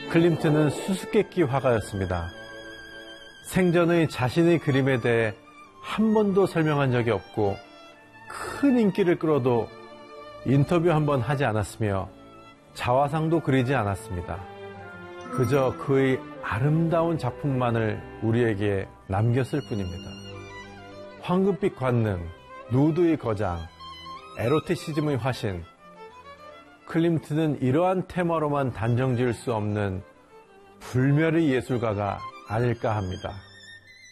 클림트는 수수께끼 화가였습니다. 생전의 자신의 그림에 대해 한 번도 설명한 적이 없고 큰 인기를 끌어도 인터뷰 한 번 하지 않았으며 자화상도 그리지 않았습니다. 그저 그의 아름다운 작품만을 우리에게 남겼을 뿐입니다. 황금빛 관능, 누드의 거장, 에로티시즘의 화신, 클림트는 이러한 테마로만 단정 지을 수 없는 불멸의 예술가가 아닐까 합니다.